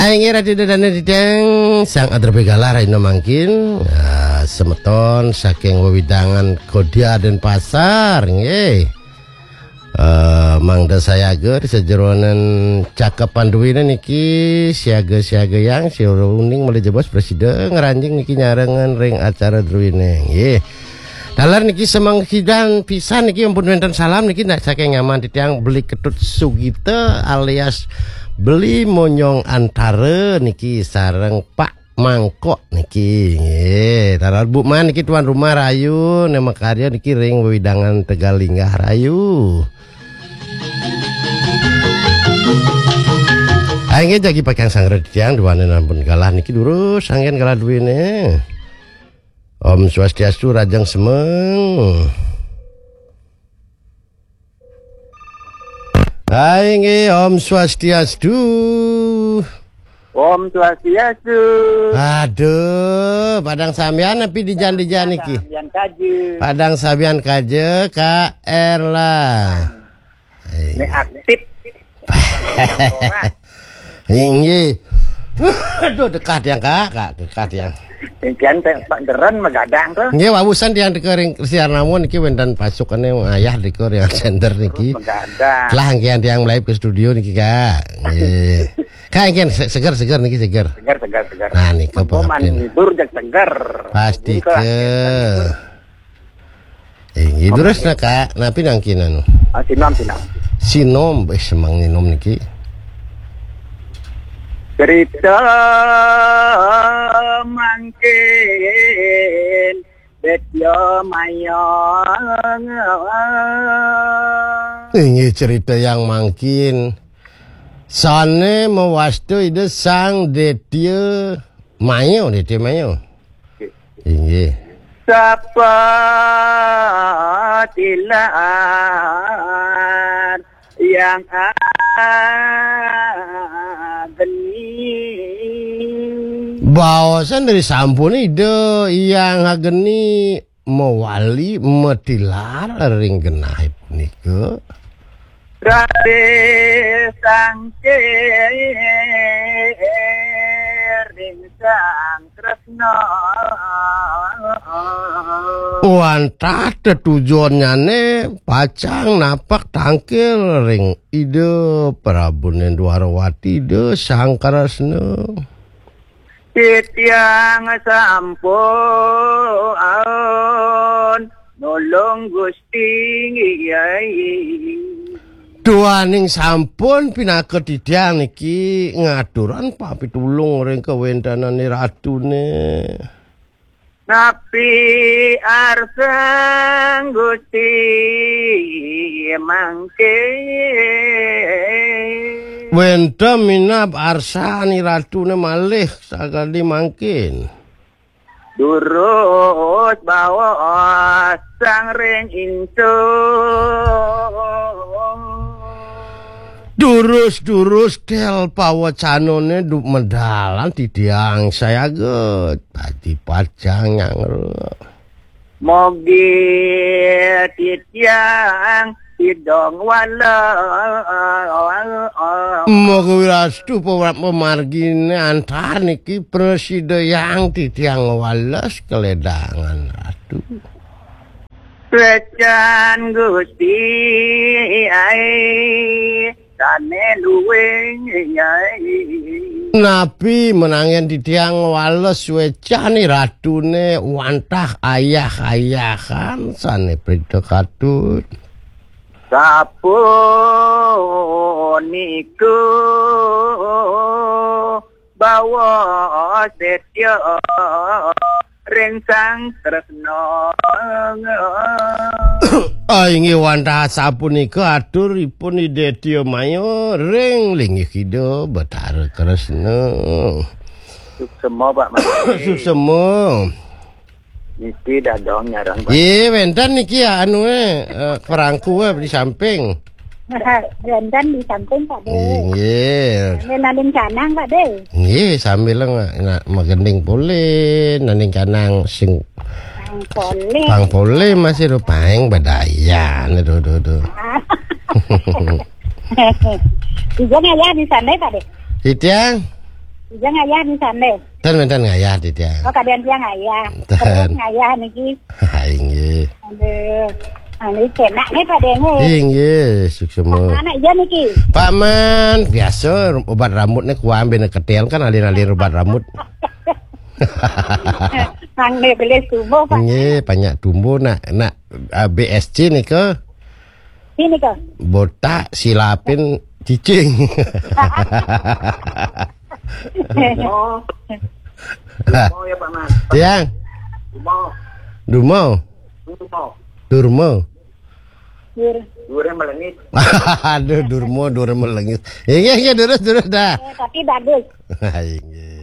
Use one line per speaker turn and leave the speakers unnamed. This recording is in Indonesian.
Aing radio dana didang sang adrbegala raino mangkin semeton saking wewidangan Kodia dan pasar nggih. Mangda sayager sejeronan cakep panduwina niki siaga-siaga yang si uning mulai jebos presiden ngeranjing niki nyarengan ring acara druine nggih. Dalar niki semang hidan pisan niki ampun wonten salam niki nak saking nyaman titiang beli ketut Sugite alias beli monyong antara niki sareng Pak Mangkok niki nggih. Dalar Bu Man niki tuan rumah rayu nama karya niki ring wewidangan Tegalinggah rayu. Aing jagi pakang sang rejang duane ampun kalah niki durus anggen kalah duwene. Om Swastiastu Rajang Semeng. Aing Om Swastiastu.
Om Swastiastu.
Aduh, padang sampean tapi di jan iki.
Sampean kaje.
Padang sampean kaje Kak Erla.
Ini aktif.
Inggih. Aduh dekat yang Kak, dekat yang.
Pian Pak Deren magadang tuh.
Nggih wawusan yang dikering siar namun niki wendan pasukane ayah dikur yang center niki.
Magadang.
Lah angkian yang mulai ke studio niki Kak. Nggih. Kak angkian seger niki seger.
Seger.
Nah niki
pemandu libur jak seger.
Pasti ke. Inggih terus Kak, napi nangkin anu.
Sinom.
Sinom semang ninom niki.
Cerita mangkin betyo mayang.
Ini cerita yang mangkin sane mewastu ide sang detio mayo ini
Sapa tilaan yang
bawasan dari sampun ide yang ageni mewali metilar ring genahip nike
Rade sangke ring sang tresno
wantah tujuannya ne pacang napak tangkil ring ide Prabu Nendwarawati ide Sangkarasna
Titiang sampun nolong Gusti
duaning sampun pinaket titiang niki ngaturan papitulung ring kawendanane ratune
napi arsang Gusti mangke
wenta minap arsani ratune malih sakali mangkin
durus bawa sang ring intu
durus del pawacanone duk medalan tidiang saya get tadi pacang yang
mogi titiang tidong wala
moga wirastu pemargine antar niki presiden yang titiang walas keledangan ratu
Recan Gusti ai tane luwing
Nabi menangin di tiang wales wecani ratune wantah ayah-ayahan sane prida katut
sapuniku bawa setya rengsang tresno
ingi wantah sapunika aturipun idetio mayo ring lingi kido betara kresna
suksema Pak Mas
suksema
niki dadong nyarang Pak
wenten niki anu kerangku di samping
Rendan di samping Pak De.
Nggih.
Naning canang Pak De.
Nggih, sambil magending pole, naning canang sing Pang pole masih rupaing badayan do.
Juga ya di sana Pak De.
Hitiang.
Jangan ayah di sana.
Ten menten ngayah dia.
Oh kadang dia ngayah.
Ten.
Terus ngayah niki.
Ha inggih.
Aduh. Ini kena nih Pak Den.
Inggih, suksema.
Anak iya niki.
Pak Man, biasa obat rambut nih ku ambil ketel kan alin-alin obat rambut.
Nang ne beli subuh Pak.
Nggih, banyak tumbuh nak BSC nih ke
Sini ke.
botak silapin cicing.
Oh. Mau ya Pak Mas.
Tiang,
Mau.
Dumo,
Mau.
Durmo.
Dure melengit.
Aduh, Durmo melengis. Iya, durus dah.
Tapi bagus.
Inggih.